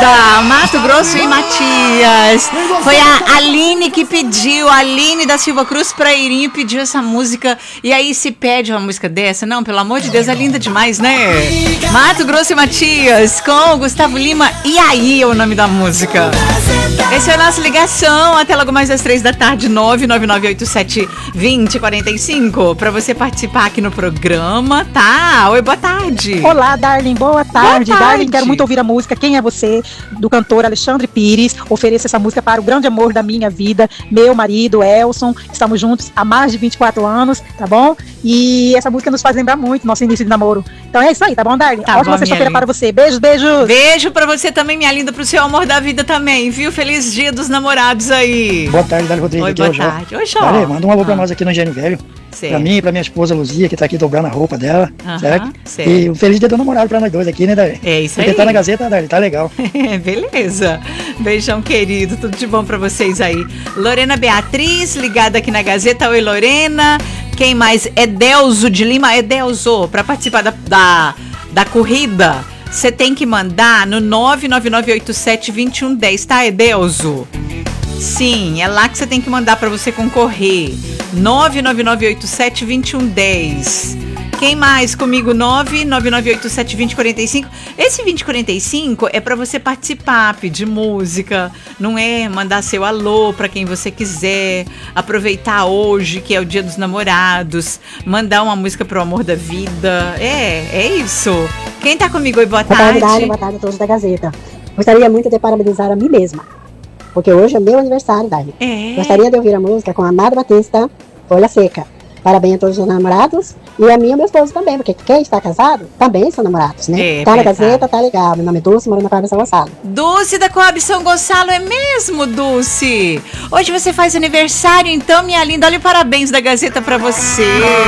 Mato Grosso e Matias. Foi a Aline que pediu, a Aline da Silva Cruz Prairinho pediu essa música. E aí se pede uma música dessa? Não, pelo amor de Deus, é linda demais, né? Mato Grosso e Matias com o Gustavo Lima. E aí é o nome da música. Essa é a nossa ligação até logo mais às 3 da tarde, 99987-2045, para você participar aqui no programa, tá? Oi, boa tarde. Olá, Darlene, boa tarde. Boa tarde. Darlene, quero muito ouvir a música Quem é Você, do cantor Alexandre Pires. Ofereço essa música para o grande amor da minha vida, meu marido, Elson. Estamos juntos há mais de 24 anos, tá bom? E essa música nos faz lembrar muito nosso início de namoro. Então é isso aí, tá bom, Darlene? Tá Ótima sexta-feira para você. Beijos, beijos. Beijo pra você também, minha linda, pro seu amor da vida também, viu? Feliz dia dos namorados aí. Boa tarde, Dália Rodrigues. Oi, aqui boa é o Jó. tarde. Oi, Jó. Dália, manda um alô pra nós aqui no Engenho Velho. Certo. Pra mim e pra minha esposa Luzia, que tá aqui dobrando a roupa dela. Certo. E um feliz dia do namorado pra nós dois aqui, né, Dália? É isso Porque aí. tá na Gazeta, Dália, tá legal. Beleza. Beijão, querido. Tudo de bom pra vocês aí. Lorena Beatriz, ligada aqui na Gazeta. Oi, Lorena. Quem mais? Edelzo de Lima. Edelzo, pra participar da corrida, você tem que mandar no 99987-2110, tá, Edelzo? Sim, é lá que você tem que mandar pra você concorrer. 99987-2110. Quem mais comigo? 99987-2045. Esse 2045 é pra você participar, pedir música, não é mandar seu alô pra quem você quiser, aproveitar hoje, que é o dia dos namorados, mandar uma música pro amor da vida. É isso. Quem tá comigo? Oi, boa tarde. Boa tarde a todos da Gazeta. Gostaria muito de parabenizar a mim mesma, porque hoje é meu aniversário, Dani. Gostaria de ouvir a música com Amado Batista, Folha Seca. Parabéns a todos os namorados e a mim e ao meu esposo também, porque quem está casado também são namorados, né? Tá na Gazeta, tá legal. Meu nome é Dulce, moro na Coab São Gonçalo. Dulce da Coab São Gonçalo, é mesmo, Dulce? Hoje você faz aniversário, então, minha linda. Olha o parabéns da Gazeta pra você.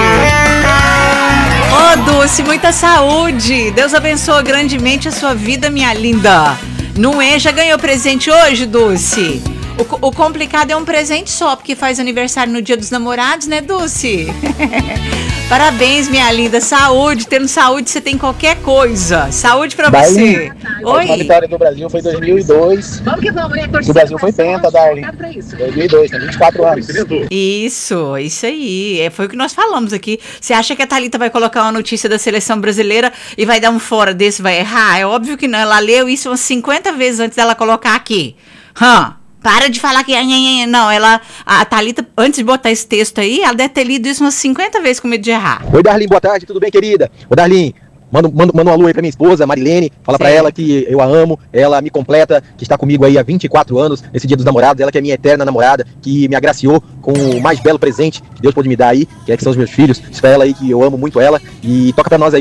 Ô, Dulce, muita saúde. Deus abençoe grandemente a sua vida, minha linda. Não é? Já ganhou presente hoje, Dulce? O complicado é um presente só, porque faz aniversário no dia dos namorados, né, Dulce? Parabéns, minha linda. Saúde. Tendo saúde, você tem qualquer coisa. Saúde pra você. Oi. A vitória do Brasil foi em 2002. O Brasil foi penta, Darlene. 2002, tem 24 anos. Isso aí. Foi o que nós falamos aqui. Você acha que a Thalita vai colocar uma notícia da seleção brasileira e vai dar um fora desse, vai errar? É óbvio que não. Ela leu isso umas 50 vezes antes dela colocar aqui. Para de falar que... Não, a Thalita, antes de botar esse texto aí, ela deve ter lido isso umas 50 vezes com medo de errar. Oi, Darlene, boa tarde, tudo bem, querida? Ô, Darlene, manda um alô aí pra minha esposa, Marilene. Fala pra ela que eu a amo, ela me completa, que está comigo aí há 24 anos, nesse dia dos namorados. Ela que é minha eterna namorada, que me agraciou com o mais belo presente que Deus pôde me dar aí, que são os meus filhos. Isso pra ela aí, que eu amo muito ela. E toca pra nós aí.